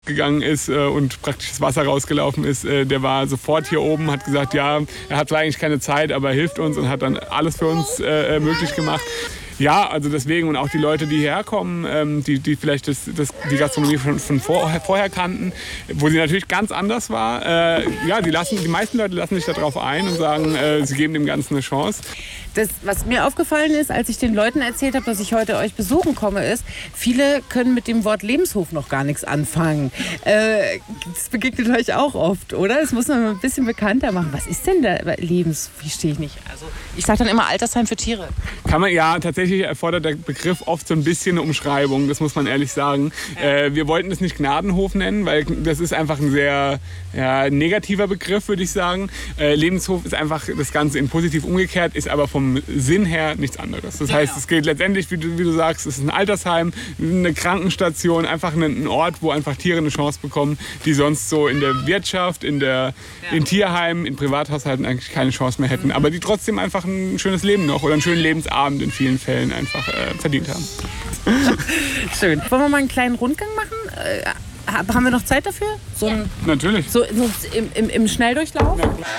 gegangen ist und praktisch das Wasser rausgelaufen ist, der war sofort hier oben, hat gesagt, ja, er hat zwar eigentlich keine Zeit, aber er hilft uns und hat dann alles für uns möglich gemacht. Ja, also deswegen und auch die Leute, die hierher kommen, die vielleicht die Gastronomie von vorher kannten, wo sie natürlich ganz anders war. Die meisten Leute lassen sich darauf ein und sagen, sie geben dem Ganzen eine Chance. Das, was mir aufgefallen ist, als ich den Leuten erzählt habe, dass ich heute euch besuchen komme, ist, viele können mit dem Wort Lebenshof noch gar nichts anfangen. Das begegnet euch auch oft, oder? Das muss man ein bisschen bekannter machen. Was ist denn der wie stehe ich nicht? Also ich sage dann immer Altersheim für Tiere. Kann man, ja, tatsächlich erfordert der Begriff oft so ein bisschen eine Umschreibung, das muss man ehrlich sagen. Wir wollten es nicht Gnadenhof nennen, weil das ist einfach ein sehr negativer Begriff, würde ich sagen. Lebenshof ist einfach das Ganze in positiv umgekehrt, ist aber vom Sinn her nichts anderes. Das heißt, es geht letztendlich, wie du sagst, es ist ein Altersheim, eine Krankenstation, einfach ein Ort, wo einfach Tiere eine Chance bekommen, die sonst so in der Wirtschaft, in Tierheimen, in Privathaushalten eigentlich keine Chance mehr hätten, aber die trotzdem einfach ein schönes Leben noch oder einen schönen Lebensabend in vielen Fällen einfach verdient haben. Schön. Wollen wir mal einen kleinen Rundgang machen? Haben wir noch Zeit dafür? Natürlich. So im Schnelldurchlauf?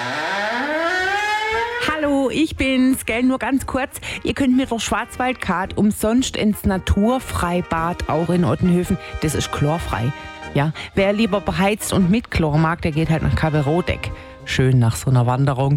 Hallo, ich bin's, gell, nur ganz kurz. Ihr könnt mit der Schwarzwaldcard umsonst ins Naturfreibad auch in Ottenhöfen. Das ist chlorfrei. Ja, wer lieber beheizt und mit Chlor mag, der geht halt nach Kaberodeck. Schön nach so einer Wanderung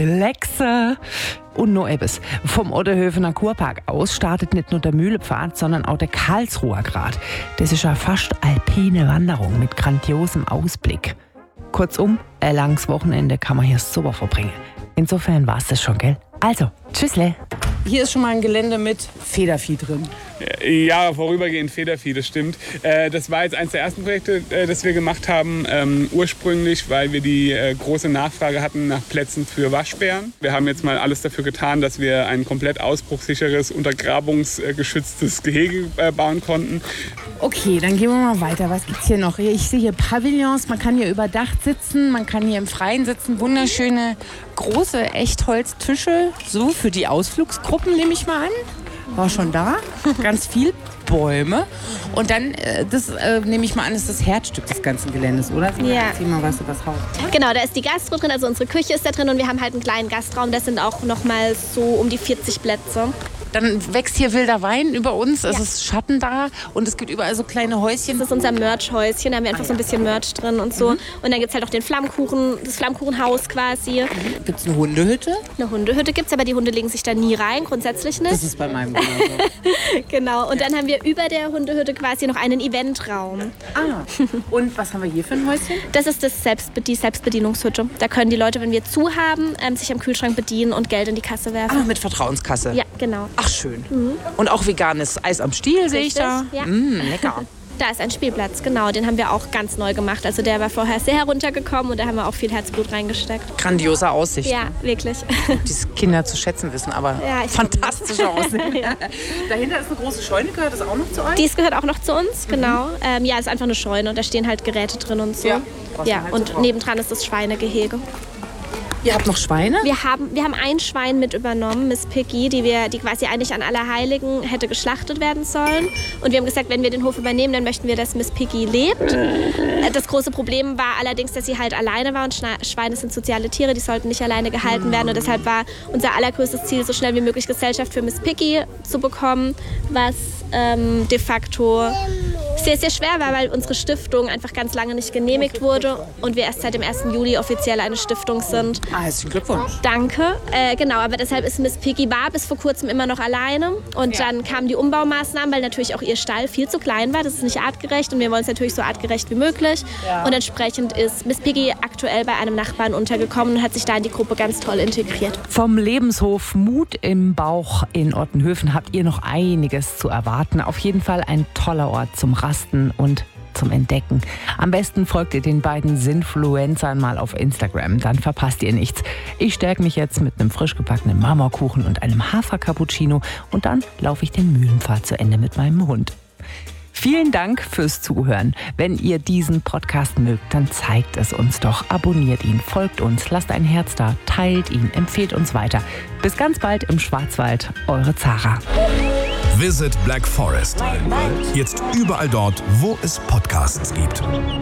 relaxe. Und nur etwas. Vom Ottenhöfener Kurpark aus startet nicht nur der Mühlepfad, sondern auch der Karlsruher Grat. Das ist ja fast alpine Wanderung mit grandiosem Ausblick. Kurzum, ein langes Wochenende kann man hier super verbringen. Insofern war es das schon, gell? Also, tschüssle. Hier ist schon mal ein Gelände mit Federvieh drin. Ja, vorübergehend Federvieh, das stimmt. Das war jetzt eines der ersten Projekte, das wir gemacht haben. Ursprünglich, weil wir die große Nachfrage hatten nach Plätzen für Waschbären. Wir haben jetzt mal alles dafür getan, dass wir ein komplett ausbruchssicheres, untergrabungsgeschütztes Gehege bauen konnten. Okay, dann gehen wir mal weiter. Was gibt's hier noch? Ich sehe hier Pavillons, man kann hier überdacht sitzen, man kann hier im Freien sitzen. Wunderschöne, große Echtholztische. So, für die Ausflugsgruppen nehme ich mal an. War schon da. Ganz viel Bäume. Und dann, das nehme ich mal an, ist das Herzstück des ganzen Geländes, oder? Ja. Erzähl mal was über das Haus. Genau, da ist die Gastro drin, also unsere Küche ist da drin und wir haben halt einen kleinen Gastraum. Das sind auch noch mal so um die 40 Plätze. Dann wächst hier wilder Wein über uns, es ist Schatten da und es gibt überall so kleine Häuschen. Das ist unser Merch-Häuschen, da haben wir einfach so ein bisschen Merch drin und so. Und dann gibt es halt auch den Flammkuchen, das Flammkuchenhaus quasi. Gibt es eine Hundehütte? Eine Hundehütte gibt es, aber die Hunde legen sich da nie rein, grundsätzlich nicht. Das ist bei meinem Bruder so. Genau, und dann haben wir über der Hundehütte quasi noch einen Eventraum. Ah, und was haben wir hier für ein Häuschen? Das ist die Selbstbedienungshütte. Da können die Leute, wenn wir zu haben, sich am Kühlschrank bedienen und Geld in die Kasse werfen. Ah, mit Vertrauenskasse? Ja, genau. Ach, schön. Und auch veganes Eis am Stiel sehe ich da. Ja. Lecker. Da ist ein Spielplatz, genau. Den haben wir auch ganz neu gemacht. Also der war vorher sehr heruntergekommen und da haben wir auch viel Herzblut reingesteckt. Grandiose Aussicht. Ja, wirklich. Die Kinder zu schätzen wissen, aber ja, fantastische Aussicht. Ja. Dahinter ist eine große Scheune, gehört das auch noch zu euch? Dies gehört auch noch zu uns, genau. Ja, ist einfach eine Scheune und da stehen halt Geräte drin und so. Ja, halt und so nebendran ist das Schweinegehege. Ihr habt noch Schweine? Wir haben ein Schwein mit übernommen, Miss Piggy, die quasi eigentlich an Allerheiligen hätte geschlachtet werden sollen. Und wir haben gesagt, wenn wir den Hof übernehmen, dann möchten wir, dass Miss Piggy lebt. Das große Problem war allerdings, dass sie halt alleine war und Schweine sind soziale Tiere, die sollten nicht alleine gehalten werden. Und deshalb war unser allergrößtes Ziel, so schnell wie möglich Gesellschaft für Miss Piggy zu bekommen, was de facto sehr, sehr schwer war, weil unsere Stiftung einfach ganz lange nicht genehmigt wurde und wir erst seit dem 1. Juli offiziell eine Stiftung sind. Herzlichen Glückwunsch. Danke. Genau, aber deshalb ist Miss Piggy war bis vor kurzem immer noch alleine und dann kamen die Umbaumaßnahmen, weil natürlich auch ihr Stall viel zu klein war. Das ist nicht artgerecht und wir wollen es natürlich so artgerecht wie möglich. Ja. Und entsprechend ist Miss Piggy aktuell bei einem Nachbarn untergekommen und hat sich da in die Gruppe ganz toll integriert. Vom Lebenshof Mut im Bauch in Ottenhöfen habt ihr noch einiges zu erwarten. Auf jeden Fall ein toller Ort zum Rasten und zum Entdecken. Am besten folgt ihr den beiden Sinfluencern mal auf Instagram, dann verpasst ihr nichts. Ich stärke mich jetzt mit einem frisch gebackenen Marmorkuchen und einem Hafer-Cappuccino und dann laufe ich den Mühlenpfad zu Ende mit meinem Hund. Vielen Dank fürs Zuhören. Wenn ihr diesen Podcast mögt, dann zeigt es uns doch. Abonniert ihn, folgt uns, lasst ein Herz da, teilt ihn, empfehlt uns weiter. Bis ganz bald im Schwarzwald, eure Zara. Visit Black Forest. Jetzt überall dort, wo es Podcasts gibt.